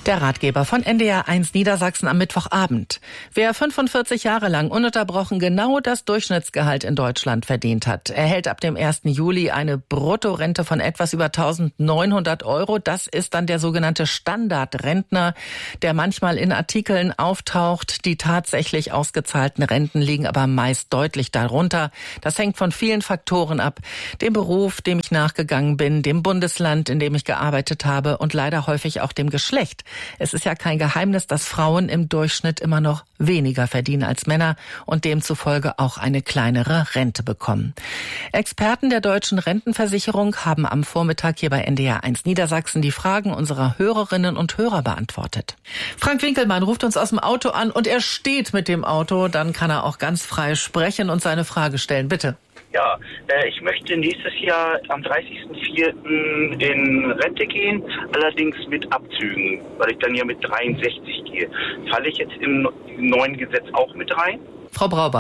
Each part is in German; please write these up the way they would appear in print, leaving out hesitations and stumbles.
Der Ratgeber von NDR1 Niedersachsen am Mittwochabend. Wer 45 Jahre lang ununterbrochen genau das Durchschnittsgehalt in Deutschland verdient hat, erhält ab dem 1. Juli eine Bruttorente von etwas über 1.900 €. Das ist dann der sogenannte Standardrentner, der manchmal in Artikeln auftaucht. Die tatsächlich ausgezahlten Renten liegen aber meist deutlich darunter. Das hängt von vielen Faktoren ab. Dem Beruf, dem ich nachgegangen bin, dem Bundesland, in dem ich gearbeitet habe und leider häufig auch dem Geschlecht. Es ist ja kein Geheimnis, dass Frauen im Durchschnitt immer noch weniger verdienen als Männer und demzufolge auch eine kleinere Rente bekommen. Experten der deutschen Rentenversicherung haben am Vormittag hier bei NDR1 Niedersachsen die Fragen unserer Hörerinnen und Hörer beantwortet. Frank Winkelmann ruft uns aus dem Auto an und er steht mit dem Auto. Dann kann er auch ganz frei sprechen und seine Frage stellen. Bitte. Ja, ich möchte nächstes Jahr am 30.04. in Rente gehen, allerdings mit Abzügen, weil ich dann ja mit 63 gehe. Falle ich jetzt im neuen Gesetz auch mit rein? Frau Brauber.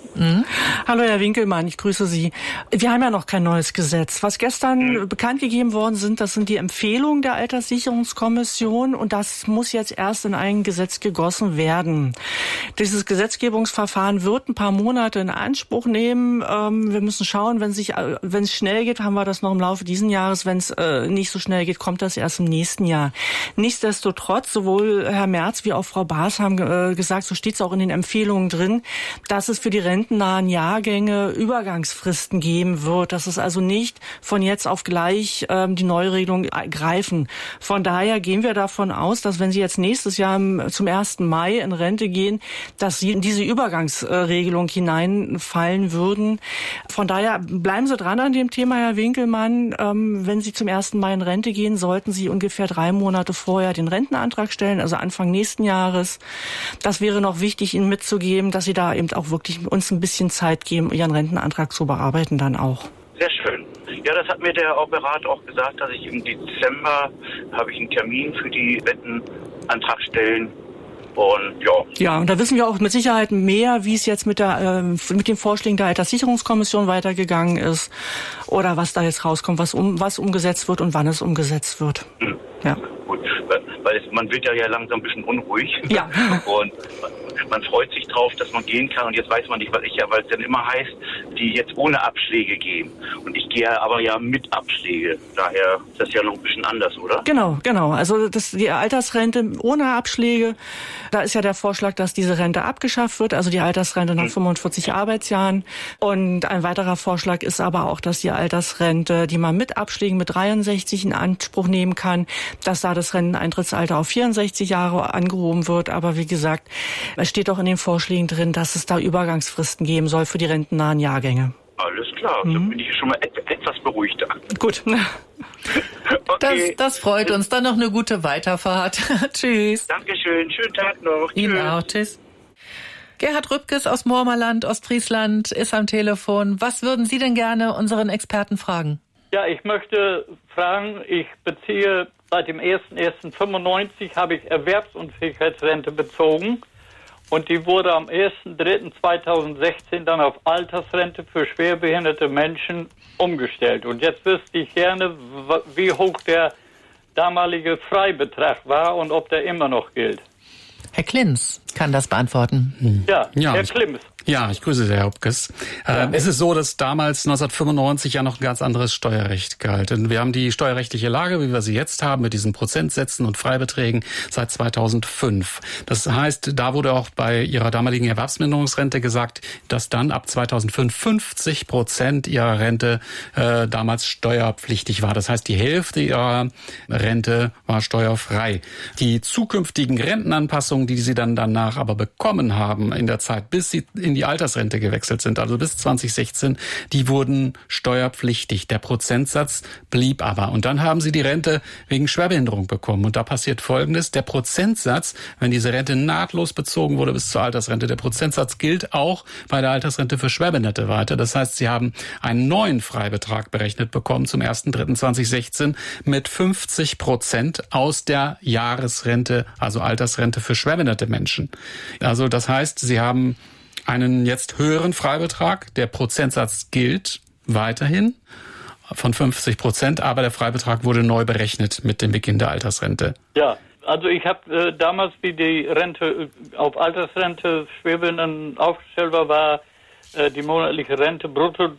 Hallo Herr Winkelmann, ich grüße Sie. Wir haben ja noch kein neues Gesetz. Was gestern bekannt gegeben worden sind, das sind die Empfehlungen der Alterssicherungskommission und das muss jetzt erst in ein Gesetz gegossen werden. Dieses Gesetzgebungsverfahren wird ein paar Monate in Anspruch nehmen. Wir müssen schauen, wenn es schnell geht, haben wir das noch im Laufe dieses Jahres. Wenn es nicht so schnell geht, kommt das erst im nächsten Jahr. Nichtsdestotrotz, sowohl Herr Merz wie auch Frau Baas haben gesagt, so steht es auch in den Empfehlungen drin, dass es für die rentennahen Jahrgänge Übergangsfristen geben wird, dass es also nicht von jetzt auf gleich die Neuregelung greifen. Von daher gehen wir davon aus, dass wenn Sie jetzt nächstes Jahr zum 1. Mai in Rente gehen, dass Sie in diese Übergangsregelung hineinfallen würden. Von daher bleiben Sie dran an dem Thema, Herr Winkelmann. Wenn Sie zum 1. Mai in Rente gehen, sollten Sie ungefähr 3 Monate vorher den Rentenantrag stellen, also Anfang nächsten Jahres. Das wäre noch wichtig, Ihnen mitzugeben, dass Sie da eben auch wirklich uns ein bisschen Zeit geben, Ihren Rentenantrag zu bearbeiten dann auch. Sehr schön. Ja, das hat mir der Berater auch gesagt, dass ich im Dezember habe ich einen Termin für die Rentenantrag stellen. Und ja, und da wissen wir auch mit Sicherheit mehr, wie es jetzt mit den Vorschlägen der Alterssicherungskommission weitergegangen ist oder was da jetzt rauskommt, was umgesetzt wird und wann es umgesetzt wird. Ja. Gut, weil man wird ja langsam ein bisschen unruhig. Ja. Und man freut sich drauf, dass man gehen kann. Und jetzt weiß man nicht, weil es dann immer heißt, die jetzt ohne Abschläge gehen. Und ich gehe aber ja mit Abschläge. Daher ist das ja noch ein bisschen anders, oder? Genau. Also die Altersrente ohne Abschläge, da ist ja der Vorschlag, dass diese Rente abgeschafft wird, also die Altersrente nach 45 Arbeitsjahren. Und ein weiterer Vorschlag ist aber auch, dass die Altersrente, die man mit Abschlägen mit 63 in Anspruch nehmen kann, dass da das Renteneintrittsalter auf 64 Jahre angehoben wird. Aber wie gesagt, es steht auch in den Vorschlägen drin, dass es da Übergangsfristen geben soll für die rentennahen Jahrgänge. Alles klar, dann bin ich schon mal etwas beruhigter. Gut. Okay. Das freut uns. Dann noch eine gute Weiterfahrt. Tschüss. Dankeschön, schönen Tag noch. Ihnen auch. Tschüss. Gerhard Rübkes aus Moormerland, Ostfriesland, ist am Telefon. Was würden Sie denn gerne unseren Experten fragen? Ja, ich möchte fragen, ich beziehe seit dem 01.01.95 habe ich Erwerbsunfähigkeitsrente bezogen und die wurde am 1.03.2016 dann auf Altersrente für schwerbehinderte Menschen umgestellt. Und jetzt wüsste ich gerne, wie hoch der damalige Freibetrag war und ob der immer noch gilt. Herr Klinz kann das beantworten. Ja, Herr Klinz. Ja, ich grüße Sie, Herr Hopkes. Es ist so, dass damals 1995 ja noch ein ganz anderes Steuerrecht galt. Und wir haben die steuerrechtliche Lage, wie wir sie jetzt haben, mit diesen Prozentsätzen und Freibeträgen seit 2005. Das heißt, da wurde auch bei Ihrer damaligen Erwerbsminderungsrente gesagt, dass dann ab 2005 50% Ihrer Rente damals steuerpflichtig war. Das heißt, die Hälfte Ihrer Rente war steuerfrei. Die zukünftigen Rentenanpassungen, die Sie dann danach aber bekommen haben in der Zeit, bis Sie in die Altersrente gewechselt sind, also bis 2016, die wurden steuerpflichtig. Der Prozentsatz blieb aber. Und dann haben Sie die Rente wegen Schwerbehinderung bekommen. Und da passiert Folgendes. Der Prozentsatz, wenn diese Rente nahtlos bezogen wurde bis zur Altersrente, der Prozentsatz gilt auch bei der Altersrente für Schwerbehinderte weiter. Das heißt, Sie haben einen neuen Freibetrag berechnet bekommen zum 1.3.2016 mit 50% aus der Jahresrente, also Altersrente für schwerbehinderte Menschen. Also das heißt, Sie haben einen jetzt höheren Freibetrag. Der Prozentsatz gilt weiterhin von 50%, aber der Freibetrag wurde neu berechnet mit dem Beginn der Altersrente. Ja, Also ich habe damals, wie die Rente auf Altersrente Schwäbinnen aufgestellt war die monatliche Rente brutto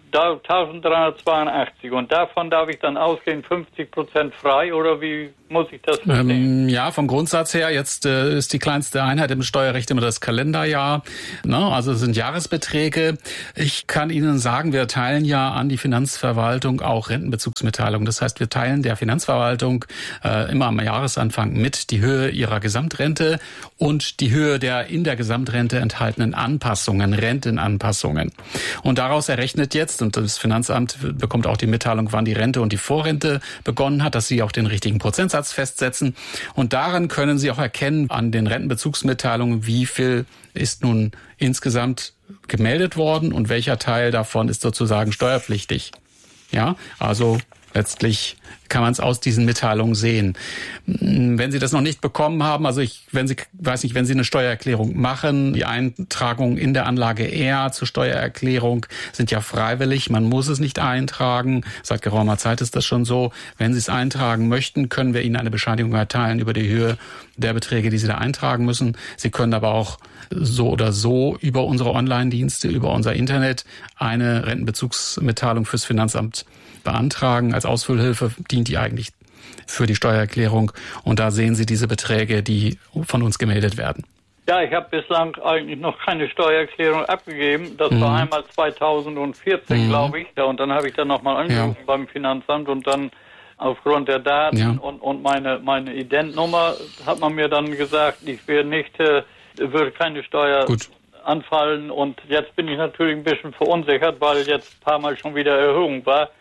1.382 und davon darf ich dann ausgehen 50% frei oder wie muss ich das verstehen? Ja, vom Grundsatz her, jetzt ist die kleinste Einheit im Steuerrecht immer das Kalenderjahr, ne? Also es sind Jahresbeträge. Ich kann Ihnen sagen, wir teilen ja an die Finanzverwaltung auch Rentenbezugsmitteilungen. Das heißt, wir teilen der Finanzverwaltung immer am Jahresanfang mit die Höhe ihrer Gesamtrente und die Höhe der in der Gesamtrente enthaltenen Anpassungen, Rentenanpassungen. Und daraus errechnet jetzt, und das Finanzamt bekommt auch die Mitteilung, wann die Rente und die Vorrente begonnen hat, dass sie auch den richtigen Prozentsatz festsetzen. Und daran können Sie auch erkennen, an den Rentenbezugsmitteilungen, wie viel ist nun insgesamt gemeldet worden und welcher Teil davon ist sozusagen steuerpflichtig. Ja, also letztlich kann man es aus diesen Mitteilungen sehen. Wenn Sie das noch nicht bekommen haben, also wenn Sie eine Steuererklärung machen, die Eintragungen in der Anlage R zur Steuererklärung sind ja freiwillig, man muss es nicht eintragen. Seit geraumer Zeit ist das schon so. Wenn Sie es eintragen möchten, können wir Ihnen eine Bescheinigung erteilen über die Höhe der Beträge, die Sie da eintragen müssen. Sie können aber auch so oder so über unsere Online-Dienste, über unser Internet eine Rentenbezugsmitteilung fürs Finanzamt beantragen. Als Ausfüllhilfe dient die eigentlich für die Steuererklärung. Und da sehen Sie diese Beträge, die von uns gemeldet werden. Ja, ich habe bislang eigentlich noch keine Steuererklärung abgegeben. Das war einmal 2014, glaube ich. Ja, und dann habe ich dann nochmal angerufen beim Finanzamt und dann aufgrund der Daten und meine Identnummer hat man mir dann gesagt, ich würde keine Steuer anfallen. Und jetzt bin ich natürlich ein bisschen verunsichert, weil jetzt ein paar Mal schon wieder Erhöhung war.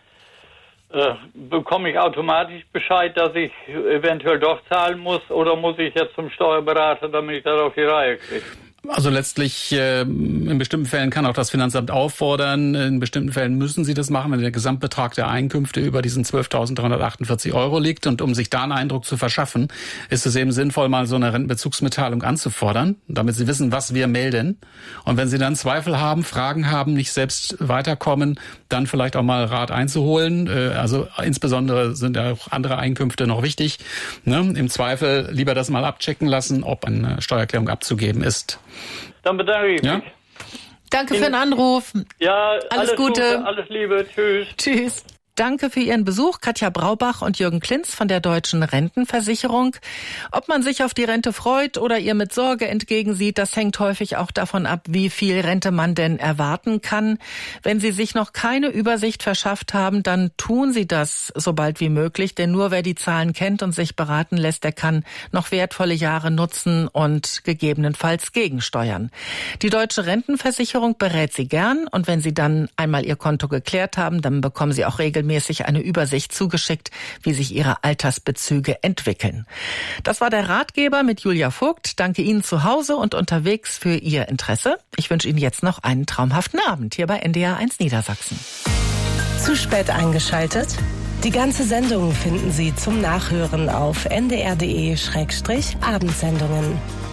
Bekomme ich automatisch Bescheid, dass ich eventuell doch zahlen muss oder muss ich jetzt zum Steuerberater, damit ich das auf die Reihe kriege? Also letztlich in bestimmten Fällen kann auch das Finanzamt auffordern, in bestimmten Fällen müssen Sie das machen, wenn der Gesamtbetrag der Einkünfte über diesen 12.348 € liegt. Und um sich da einen Eindruck zu verschaffen, ist es eben sinnvoll, mal so eine Rentenbezugsmitteilung anzufordern, damit Sie wissen, was wir melden. Und wenn Sie dann Zweifel haben, Fragen haben, nicht selbst weiterkommen, dann vielleicht auch mal Rat einzuholen. Also insbesondere sind ja auch andere Einkünfte noch wichtig. Ne? Im Zweifel lieber das mal abchecken lassen, ob eine Steuererklärung abzugeben ist. Dann bedanke ich mich. Danke für den Anruf. Ja, alles Gute. Alles Liebe. Tschüss. Tschüss. Danke für Ihren Besuch, Katja Braubach und Jürgen Klinz von der Deutschen Rentenversicherung. Ob man sich auf die Rente freut oder ihr mit Sorge entgegensieht, das hängt häufig auch davon ab, wie viel Rente man denn erwarten kann. Wenn Sie sich noch keine Übersicht verschafft haben, dann tun Sie das so bald wie möglich, denn nur wer die Zahlen kennt und sich beraten lässt, der kann noch wertvolle Jahre nutzen und gegebenenfalls gegensteuern. Die Deutsche Rentenversicherung berät Sie gern und wenn Sie dann einmal Ihr Konto geklärt haben, dann bekommen Sie auch regelmäßig eine Übersicht zugeschickt, wie sich Ihre Altersbezüge entwickeln. Das war der Ratgeber mit Julia Vogt. Danke Ihnen zu Hause und unterwegs für Ihr Interesse. Ich wünsche Ihnen jetzt noch einen traumhaften Abend hier bei NDR 1 Niedersachsen. Zu spät eingeschaltet? Die ganze Sendung finden Sie zum Nachhören auf ndr.de/abendsendungen.